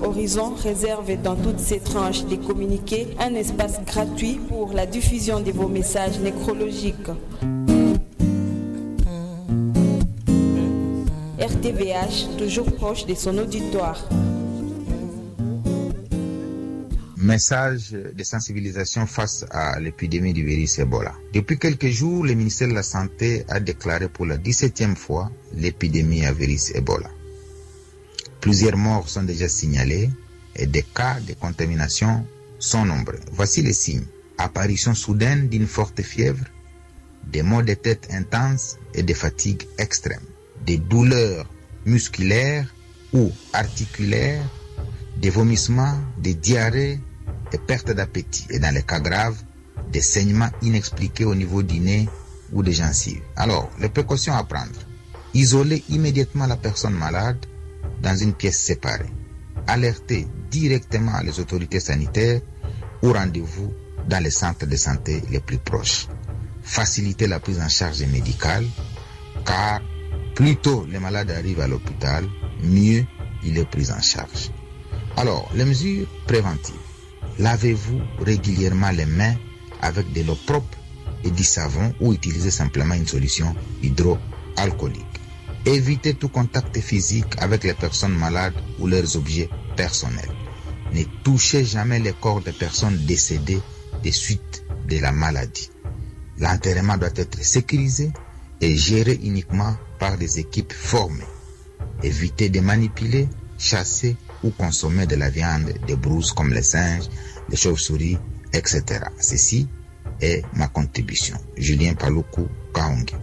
Horizon réserve dans toutes ses tranches des communiqués un espace gratuit pour la diffusion de vos messages nécrologiques. RTVH, toujours proche de son auditoire. Message de sensibilisation face à l'épidémie du virus Ebola. Depuis quelques jours, le ministère de la Santé a déclaré pour la 17e fois l'épidémie à virus Ebola. Plusieurs morts sont déjà signalés et des cas de contamination sont nombreux. Voici les signes. Apparition soudaine d'une forte fièvre, des maux de tête intenses et des fatigues extrêmes, des douleurs musculaires ou articulaires, des vomissements, des diarrhées, des pertes d'appétit et dans les cas graves, des saignements inexpliqués au niveau du nez ou des gencives. Alors, les précautions à prendre. Isoler immédiatement la personne malade dans une pièce séparée. Alerter directement les autorités sanitaires ou rendez-vous dans les centres de santé les plus proches. Faciliter la prise en charge médicale, car plus tôt les malades arrivent à l'hôpital, mieux il est pris en charge. Alors, les mesures préventives. Lavez-vous régulièrement les mains avec de l'eau propre et du savon ou utilisez simplement une solution hydroalcoolique. Évitez tout contact physique avec les personnes malades ou leurs objets personnels. Ne touchez jamais les corps des personnes décédées des suites de la maladie. L'enterrement doit être sécurisé et géré uniquement par des équipes formées. Évitez de manipuler, chasser ou consommer de la viande des brouses comme les singes, les chauves-souris, etc. Ceci est ma contribution. Julien Paluku Kahonge.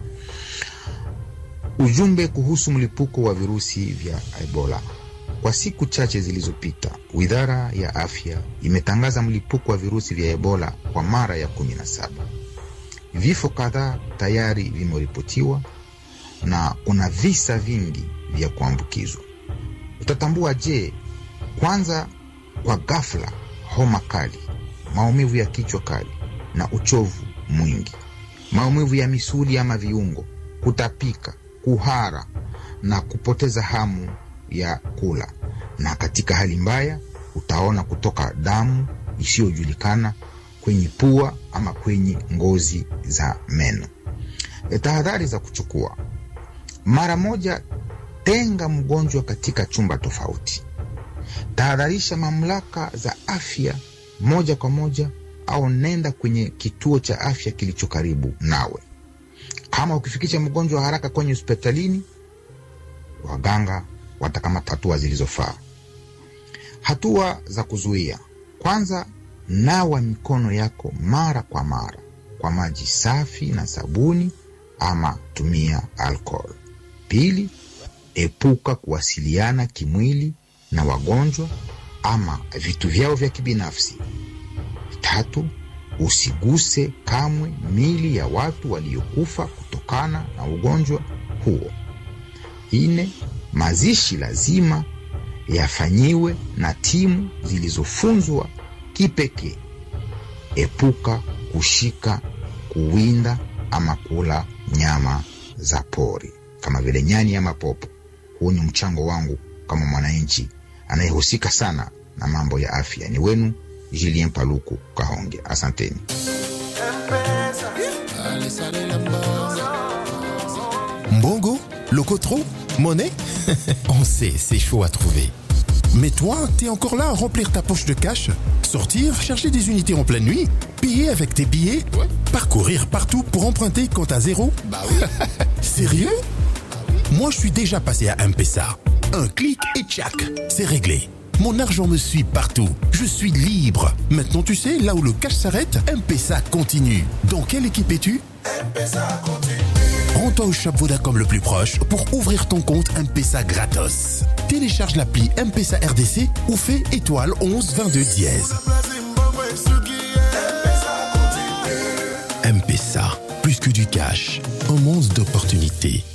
Ujumbe kuhusu mlipuko wa virusi vya Ebola. Kwa siku chache zilizopita, Wizara ya Afya imetangaza mlipuko wa virusi vya Ebola kwa mara ya 17. Vifo kadhaa tayari vimeripotiwa na kuna visa vingi vya kuambukizwa. Utatambua je? Kwanza, kwa ghafla, homa kali, maumivu ya kichwa kali na uchovu mwingi, maumivu ya misuli ama viungo, kutapika, kuhara na kupoteza hamu ya kula. Na katika hali mbaya, utaona kutoka damu isiyojulikana kwenye pua ama kwenye ngozi za meno. Tahadhari za kuchukua. Mara moja, tenga mgonjwa katika chumba tofauti. Tahadharisha mamlaka za afya moja kwa moja au nenda kwenye kituo cha afya kilicho karibu nawe. Kama ukifikisha mgonjwa haraka kwenye hospitalini, waganga watakamata hatua zilizofaa. Hatua za kuzuia. Kwanza, nawa mikono yako mara kwa mara kwa maji safi na sabuni ama tumia alcohol. Pili, epuka kuwasiliana kimwili na wagonjwa ama vitu vyao vya kibinafsi. Tatu, usiguse kamwe mili ya watu waliokufa kutokana na ugonjwa huo. 4, mazishi lazima yafanyiwe na timu zilizofunzwa kipekee. Epuka kushika, kuwinda ama kula nyama za pori kama vile nyani ama popo. Huu ni mchango wangu kama mwananchi anayehusika sana na mambo ya afya. Ni wenu Julien Paluku Kahonge. Asanteni. Mbongo, Locotro, Monnaie. On sait, c'est chaud à trouver. Mais toi, t'es encore là à remplir ta poche de cash, sortir, chercher des unités en pleine nuit, payer avec tes billets, parcourir partout pour emprunter quand t'as zéro. Bah oui. Sérieux? Moi, je suis déjà passé à M-Pesa. Un clic et tchac, c'est réglé. Mon argent me suit partout. Je suis libre. Maintenant, tu sais, là où le cash s'arrête, M-Pesa continue. Dans quelle équipe es-tu? M-Pesa continue. Rends-toi au shop Vodacom le plus proche pour ouvrir ton compte M-Pesa gratos. Télécharge l'appli M-Pesa RDC ou fais étoile 11 22 dièse. M-Pesa, plus que du cash, un monde d'opportunités.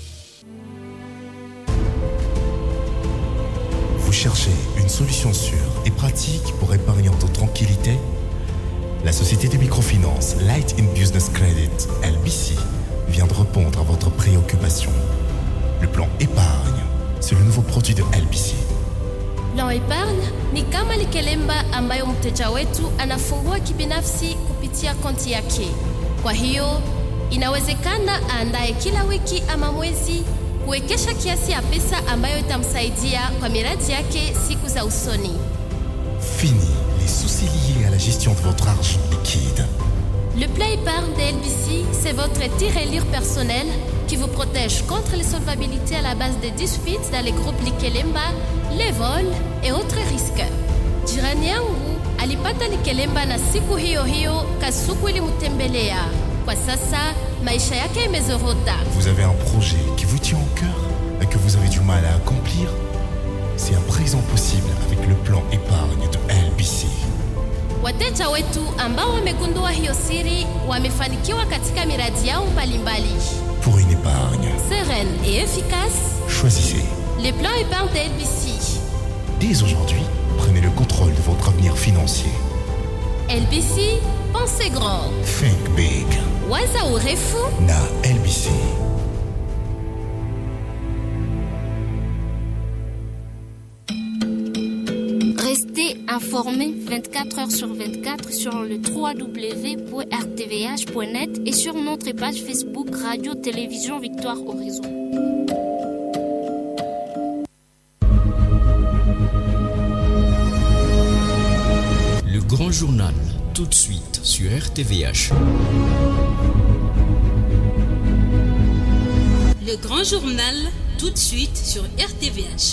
Vous cherchez une solution sûre et pratique pour épargner en toute tranquillité? La société de microfinance Light in Business Credit, LBC, vient de répondre à votre préoccupation. Le plan épargne, c'est le nouveau produit de LBC. Plan Epargne ni kama likelemba ambayo mteja wetu anafungua kibinafsi kupitia konti yake. Kwa hiyo, inawezekana aandae kila wiki ama mwezi kuwekesha kiasi ya pesa ambayo itamsaidia kwa miradi yake siku za usoni. Fini les soucis liés à la gestion de votre argent liquide. Le Plan Épargne de LBC, c'est votre tirelire personnel qui vous protège contre les solvabilités à la base des disputes dans les groupes Likelemba, les vols et autres risques. Jirani yangu alipata Likelemba na siku hiyo hiyo kasuku ilimtembelea. Kwa sasa maisha yake imezorota. Vous avez un projet qui vous tient au cœur et que vous avez du mal à accomplir? C'est à présent possible avec le plan épargne de LBC. Wateja wetu ambao wamegundua hiyo siri wamefanikiwa katika miradi yao mbalimbali. Pour une épargne sereine et efficace, choisissez les plans épargne de LBC. Dès aujourd'hui, prenez le contrôle de votre avenir financier. LBC, pensez grand. Think big. Waza urefu na LBC. Restez informés 24 heures sur 24 sur le www.rtvh.net et sur notre page Facebook Radio Télévision Victoire Horizon. Le grand journal, tout de suite sur RTVH. Le grand journal, tout de suite sur RTVH.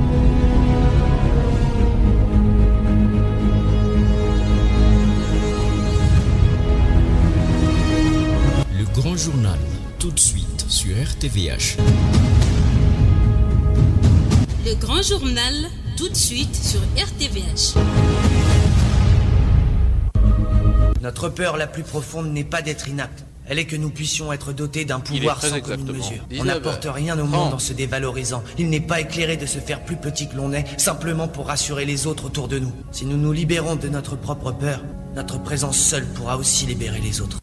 Le grand journal, tout de suite sur RTVH. Le grand journal, tout de suite sur RTVH. Notre peur la plus profonde n'est pas d'être inapte. Elle est que nous puissions être dotés d'un pouvoir sans commune mesure. On n'apporte rien au monde en se dévalorisant. Il n'est pas éclairé de se faire plus petit que l'on est, simplement pour rassurer les autres autour de nous. Si nous nous libérons de notre propre peur, notre présence seule pourra aussi libérer les autres.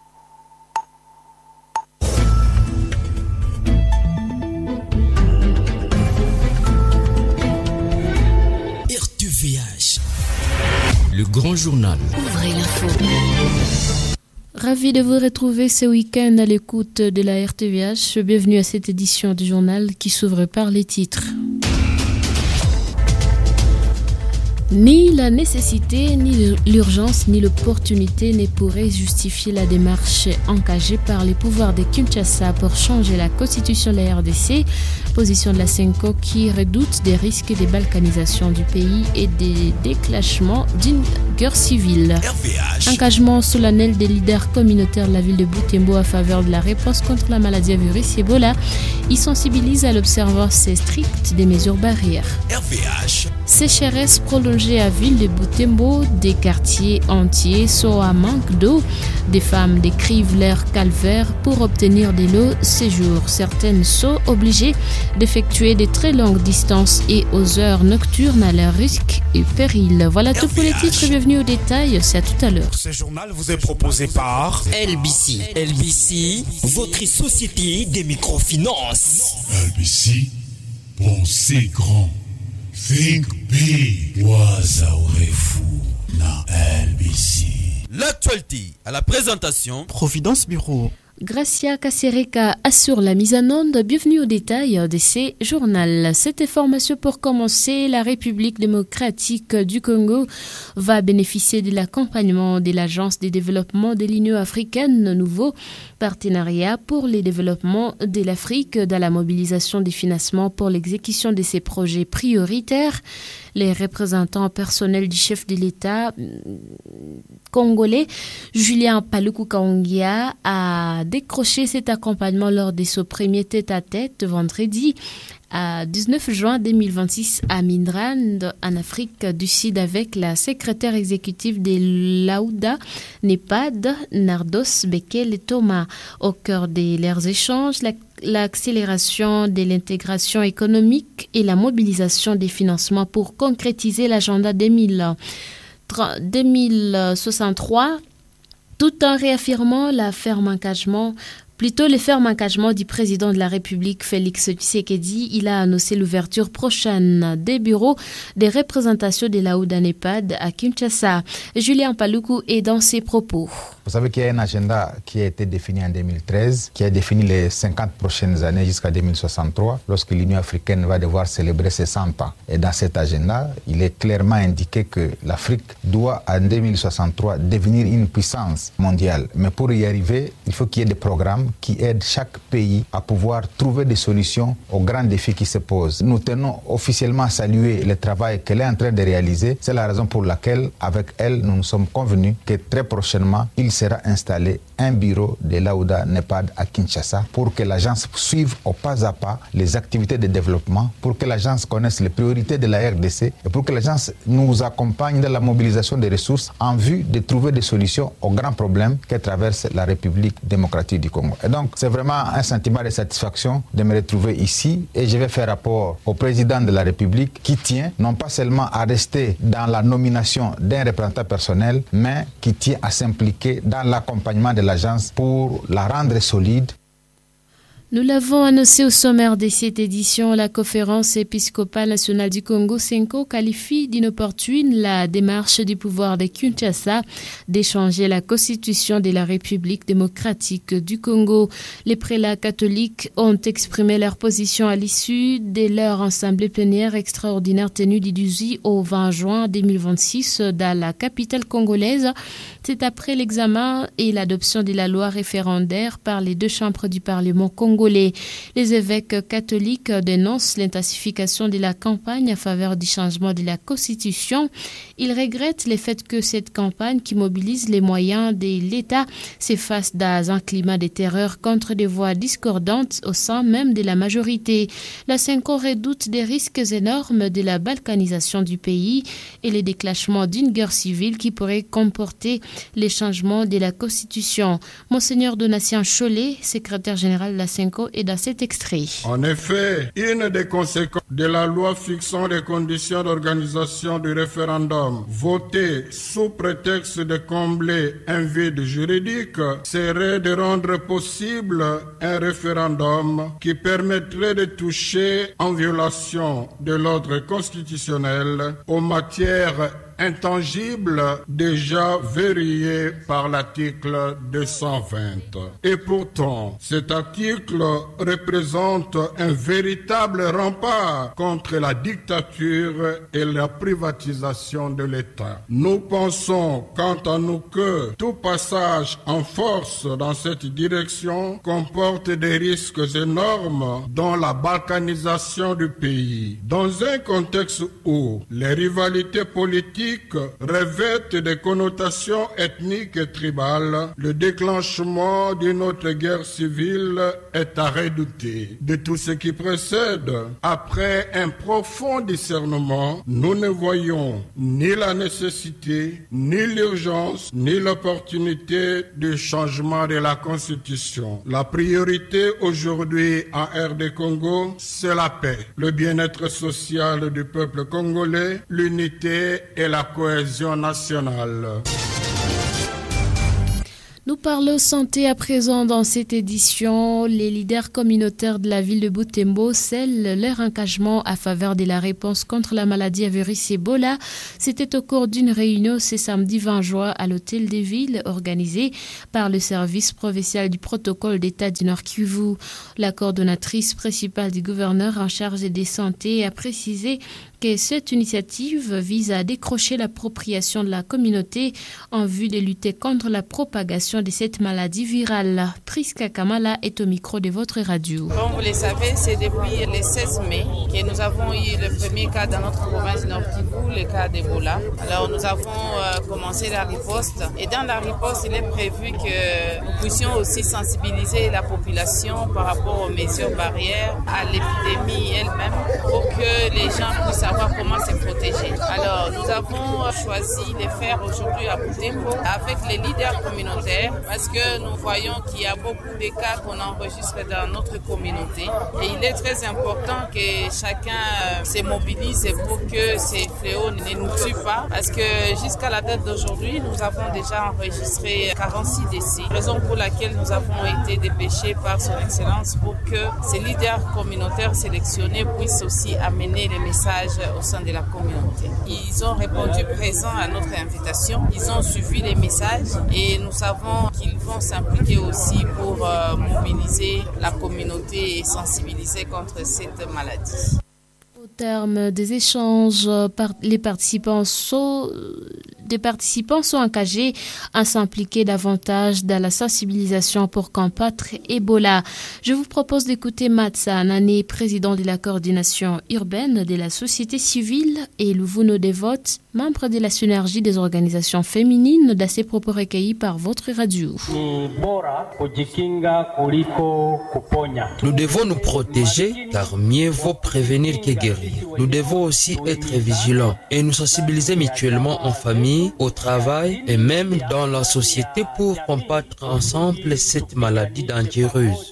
RTVH. Le grand journal. Ouvrez l'info. Ravi de vous retrouver ce week-end à l'écoute de la RTVH. Bienvenue à cette édition du journal qui s'ouvre par les titres. Ni la nécessité, ni l'urgence, ni l'opportunité ne pourraient justifier la démarche engagée par les pouvoirs de Kinshasa pour changer la constitution de la RDC, position de la CENCO qui redoute des risques de balkanisation du pays et des déclenchements d'une guerre civile. RVH. Engagement solennel des leaders communautaires de la ville de Butembo à faveur de la réponse contre la maladie à virus Ebola. Ils sensibilisent à l'observance stricte des mesures barrières. RVH. Sécheresse prolongée à ville de Butembo, des quartiers entiers sont à manque d'eau. Des femmes décrivent leur calvaire pour obtenir de l'eau ces jours. Certaines sont obligées d'effectuer de très longues distances et aux heures nocturnes à leurs risques et périls. Voilà tout pour les titres. Bienvenue au détail. C'est à tout à l'heure. Ce journal vous est proposé par LBC. LBC, votre société des microfinances. LBC, pensez grand. Think big. Waza urefu na LBC. L'actualité à la présentation. Providence Bureau. Gracia Kasereka assure la mise en onde. Bienvenue au détail de ces journaux. Cette information pour commencer, la République démocratique du Congo va bénéficier de l'accompagnement de l'Agence de développement de l'Union africaine, nouveau partenariat pour le développement de l'Afrique dans la mobilisation des financements pour l'exécution de ces projets prioritaires. Les représentants personnels du chef de l'État congolais, Julien Paluku Kaongia, a décroché cet accompagnement lors de son premier tête-à-tête vendredi à 19 juin 2026 à Mindrand, en Afrique du Sud, avec la secrétaire exécutive de l'AUDA, NEPAD, Nardos Bekele Thomas. Au cœur de leurs échanges, l'accélération de l'intégration économique et la mobilisation des financements pour concrétiser l'agenda 2063, tout en réaffirmant la ferme engagement Plutôt le ferme engagement du président de la République, Félix Tshisekedi, il a annoncé l'ouverture prochaine des bureaux des représentations de la OUDA-NEPAD à Kinshasa. Julien Paluku est dans ses propos. Vous savez qu'il y a un agenda qui a été défini en 2013, qui a défini les 50 prochaines années jusqu'à 2063, lorsque l'Union africaine va devoir célébrer ses 100 ans. Et dans cet agenda, il est clairement indiqué que l'Afrique doit, en 2063, devenir une puissance mondiale. Mais pour y arriver, il faut qu'il y ait des programmes qui aident chaque pays à pouvoir trouver des solutions aux grands défis qui se posent. Nous tenons officiellement à saluer le travail qu'elle est en train de réaliser. C'est la raison pour laquelle, avec elle, nous nous sommes convenus que très prochainement, il sera installé un bureau de l'OUDA-NEPAD à Kinshasa pour que l'agence suive au pas à pas les activités de développement, pour que l'agence connaisse les priorités de la RDC et pour que l'agence nous accompagne dans la mobilisation des ressources en vue de trouver des solutions aux grands problèmes que traverse la République démocratique du Congo. Et donc, c'est vraiment un sentiment de satisfaction de me retrouver ici et je vais faire rapport au président de la République qui tient non pas seulement à rester dans la nomination d'un représentant personnel, mais qui tient à s'impliquer dans l'accompagnement de l'agence pour la rendre solide. Nous l'avons annoncé au sommaire de cette édition, la conférence épiscopale nationale du Congo, CENCO, qualifie d'inopportune la démarche du pouvoir de Kinshasa d'échanger la constitution de la République démocratique du Congo. Les prélats catholiques ont exprimé leur position à l'issue de leur assemblée plénière extraordinaire tenue du 18 au 20 juin 2026 dans la capitale congolaise. C'est après l'examen et l'adoption de la loi référendaire par les deux chambres du Parlement congolais. Les évêques catholiques dénoncent l'intensification de la campagne à faveur du changement de la Constitution. Ils regrettent le fait que cette campagne, qui mobilise les moyens de l'État, s'efface dans un climat de terreur contre des voix discordantes au sein même de la majorité. La CENCO redoute des risques énormes de la balkanisation du pays et le déclenchement d'une guerre civile qui pourrait comporter les changements de la Constitution. Monseigneur Donatien Cholet, secrétaire général de la CENCO, est dans cet extrait. En effet, une des conséquences de la loi fixant les conditions d'organisation du référendum votée sous prétexte de combler un vide juridique serait de rendre possible un référendum qui permettrait de toucher en violation de l'ordre constitutionnel aux matières intangible déjà verrouillé par l'article 220. Et pourtant, cet article représente un véritable rempart contre la dictature et la privatisation de l'État. Nous pensons, quant à nous, que tout passage en force dans cette direction comporte des risques énormes dans la balkanisation du pays. Dans un contexte où les rivalités politiques revêtent des connotations ethniques et tribales, le déclenchement d'une autre guerre civile est à redouter. De tout ce qui précède, après un profond discernement, nous ne voyons ni la nécessité, ni l'urgence, ni l'opportunité du changement de la Constitution. La priorité aujourd'hui en RD Congo, c'est la paix, le bien-être social du peuple congolais, l'unité et la cohésion nationale. Nous parlons santé à présent dans cette édition. Les leaders communautaires de la ville de Butembo scellent leur engagement à faveur de la réponse contre la maladie à virus Ebola. C'était au cours d'une réunion ce samedi 20 juin à l'hôtel des villes organisée par le service provincial du protocole d'État du Nord Kivu. La coordonnatrice principale du gouverneur en charge des santé a précisé que cette initiative vise à décrocher l'appropriation de la communauté en vue de lutter contre la propagation de cette maladie virale. Priska Kamala est au micro de votre radio. Comme vous le savez, c'est depuis le 16 mai que nous avons eu le premier cas dans notre province Nord Kivu, le cas d'Ebola. Alors nous avons commencé la riposte et dans la riposte, il est prévu que nous puissions aussi sensibiliser la population par rapport aux mesures barrières, à l'épidémie elle-même, pour que les gens puissent savoir comment se protéger. Alors, nous avons choisi de faire aujourd'hui à Butembo avec les leaders communautaires parce que nous voyons qu'il y a beaucoup de cas qu'on enregistre dans notre communauté et il est très important que chacun se mobilise pour que ces fléaux ne nous tuent pas parce que jusqu'à la date d'aujourd'hui, nous avons déjà enregistré 46 décès, raison pour laquelle nous avons été dépêchés par son Excellence pour que ces leaders communautaires sélectionnés puissent aussi amener les messages au sein de la communauté. Ils ont répondu présent à notre invitation, ils ont suivi les messages et nous savons qu'ils vont s'impliquer aussi pour mobiliser la communauté et sensibiliser contre cette maladie. Au terme des échanges, les participants sont engagés à s'impliquer davantage dans la sensibilisation pour combattre Ebola. Je vous propose d'écouter Matsa Nane, président de la coordination urbaine de la société civile, et Luvuno Devote, membre de la synergie des organisations féminines, dans ces propos recueillis par votre radio. Nous devons nous protéger car mieux vaut prévenir que guérir. Nous devons aussi être vigilants et nous sensibiliser mutuellement en famille, au travail et même dans la société pour combattre ensemble cette maladie dangereuse.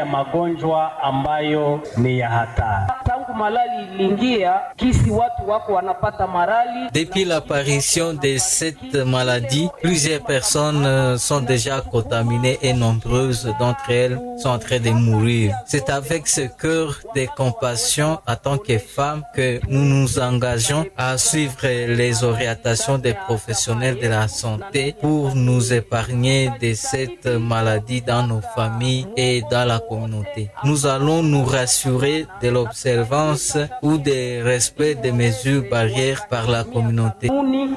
Depuis l'apparition de cette maladie, plusieurs personnes sont déjà contaminées et nombreuses d'entre elles sont en train de mourir. C'est avec ce cœur de compassion en tant que femmes que nous nous engageons à suivre les orientations des professionnels de la santé pour nous épargner de cette maladie dans nos familles et dans la communauté. Nous allons nous rassurer de l'observance ou du respect des mesures barrières par la communauté.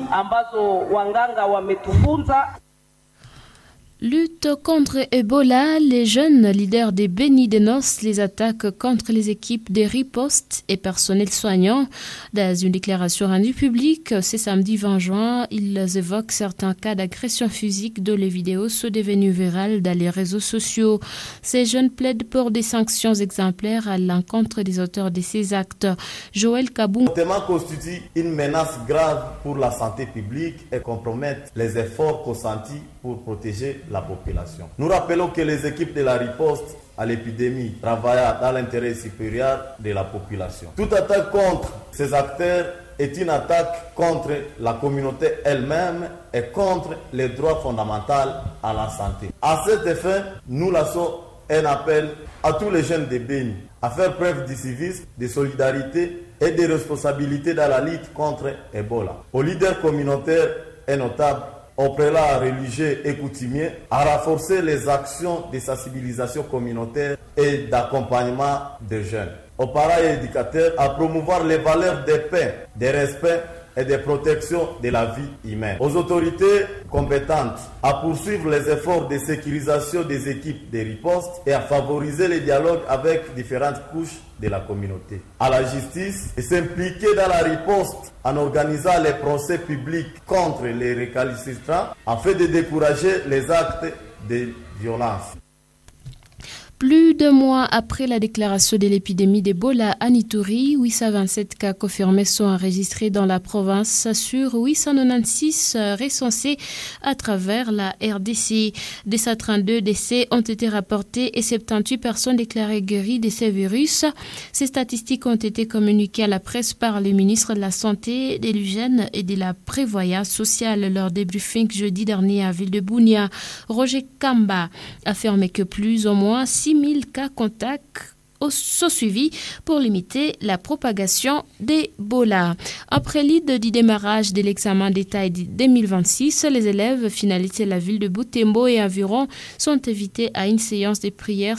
Lutte contre Ebola, les jeunes leaders des Béni dénoncent les attaques contre les équipes de riposte et personnel soignant. Dans une déclaration rendue publique ce samedi 20 juin, ils évoquent certains cas d'agression physique dont les vidéos sont devenues virales dans les réseaux sociaux. Ces jeunes plaident pour des sanctions exemplaires à l'encontre des auteurs de ces actes. Joël Kabou. Le thème constitue une menace grave pour la santé publique et compromet les efforts consentis pour protéger la population. Nous rappelons que les équipes de la riposte à l'épidémie travaillent dans l'intérêt supérieur de la population. Toute attaque contre ces acteurs est une attaque contre la communauté elle-même et contre les droits fondamentaux à la santé. À cet effet, nous lançons un appel à tous les jeunes de Béni à faire preuve de civisme, de solidarité et de responsabilité dans la lutte contre Ebola. Aux leaders communautaires et notables, aux prélats religieux et coutumiers, à renforcer les actions de sensibilisation communautaire et d'accompagnement des jeunes. Aux parents et éducateurs, à promouvoir les valeurs de paix, de respect et de protection de la vie humaine. Aux autorités compétentes, à poursuivre les efforts de sécurisation des équipes de riposte et à favoriser le dialogue avec différentes couches de la communauté. À la justice, et s'impliquer dans la riposte en organisant les procès publics contre les récalcitrants afin de décourager les actes de violence. Plus de mois après la déclaration de l'épidémie d'Ebola à Ituri, 827 cas confirmés sont enregistrés dans la province sur 896 recensés à travers la RDC. 232 décès ont été rapportés et 78 personnes déclarées guéries de ces virus. Ces statistiques ont été communiquées à la presse par le ministre de la Santé, de l'Hygiène et de la Prévoyance sociale lors des briefings jeudi dernier à Ville de Bunia. Roger Kamba affirmait que plus ou moins 6000 cas contacts sont suivis pour limiter la propagation d'Ebola. Après l'idée du démarrage de l'examen d'État 2026, les élèves finalistes de la ville de Butembo et environ sont invités à une séance de prière